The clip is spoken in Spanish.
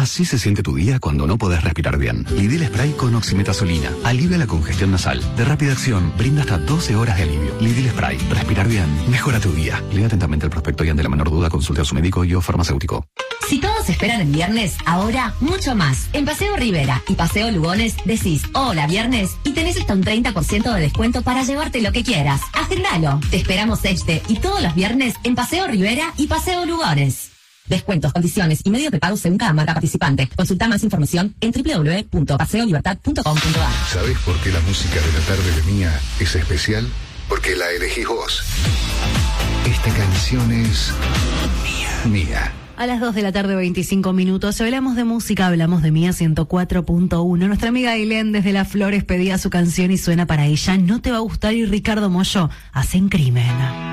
Así se siente tu día cuando no podés respirar bien. Lidil Spray con oximetazolina. Alivia la congestión nasal. De rápida acción, brinda hasta 12 horas de alivio. Lidil Spray. Respirar bien. Mejora tu día. Lea atentamente el prospecto y ante la menor duda consulte a su médico y o farmacéutico. Si todos esperan el viernes, ahora mucho más. En Paseo Rivera y Paseo Lugones decís hola viernes y tenés hasta un 30% de descuento para llevarte lo que quieras. Agendalo. Te esperamos este y todos los viernes en Paseo Rivera y Paseo Lugones. Descuentos, condiciones y medios de pago según cada marca participante. Consulta más información en www.paseolibertad.com.ar. ¿Sabés por qué la música de la tarde de Mía es especial? Porque la elegís vos. Esta canción es Mía. A las 2 de la tarde, 25 minutos. Hablamos de música, hablamos de Mía 104.1. Nuestra amiga Ailén desde Las Flores pedía su canción y suena para ella. No te va a gustar y Ricardo Mollo hacen Crimen.